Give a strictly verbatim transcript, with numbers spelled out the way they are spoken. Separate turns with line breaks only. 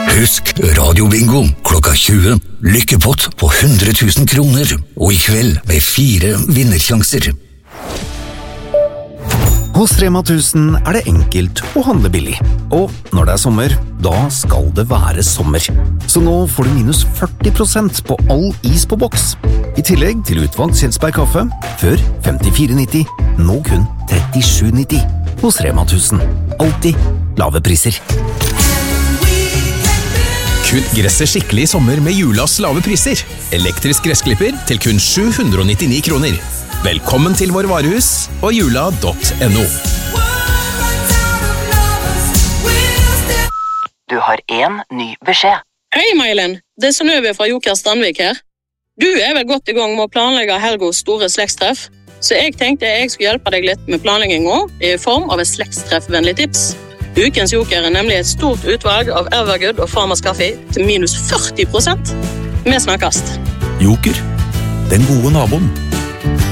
Husk radiobingo klokka tjue. Lykkepott på hundre tusen kroner. Og i kveld med fire vinnersjanser.
Hos Rema tusen er det enkelt å handle billig. Og når det er sommer, da skal det være sommer. Så nå får du minus førti prosent på all is på boks. I tillegg til utvalgt Kjelsberg kaffe, før femtifire nitti, nå kun trettisju nitti. Hos Rema tusen. Alltid lave priser.
Kutt gresset skikkelig i sommer med Julas lave priser. Elektrisk gressklipper til kun sju hundre nittini kroner. Velkommen til vår varehus og jula punktum no.
Du har en ny beskjed.
Hei, Mailen. Det er Synnøve fra Joker Strandvik her. Du er vel godt i gang med å planlegge Helgos store slektstreff, så jeg tenkte jeg skulle hjelpe deg litt med planleggingen i form av et slektstreffvennlig tips. Ukens Joker er nemlig et stort utvalg av Evergood og Farmers Kaffe til minus førti prosent. Vi snakkast.
Joker, den gode naboen.